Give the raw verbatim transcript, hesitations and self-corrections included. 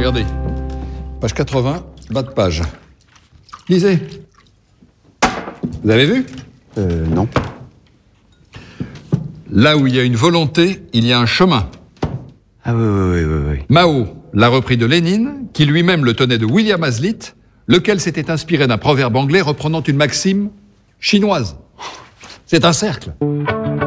Regardez. Page quatre-vingts, bas de page. Lisez. Vous avez vu ? Euh, non. Là où il y a une volonté, il y a un chemin. Ah oui, oui, oui, oui, oui. Mao l'a repris de Lénine, qui lui-même le tenait de William Hazlitt, lequel s'était inspiré d'un proverbe anglais reprenant une maxime chinoise. C'est un cercle.